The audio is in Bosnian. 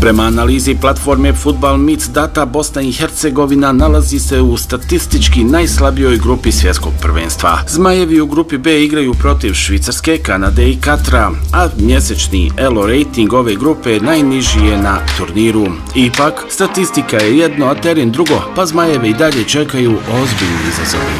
Prema analizi platforme Football Meets Data, Bosna i Hercegovina nalazi se u statistički najslabijoj grupi svjetskog prvenstva. Zmajevi u grupi B igraju protiv Švicarske, Kanade i Katra, a mjesečni ELO rating ove grupe najniži je na turniru. Ipak, statistika je jedno, a teren drugo, pa Zmajeve i dalje čekaju ozbiljni izazovi.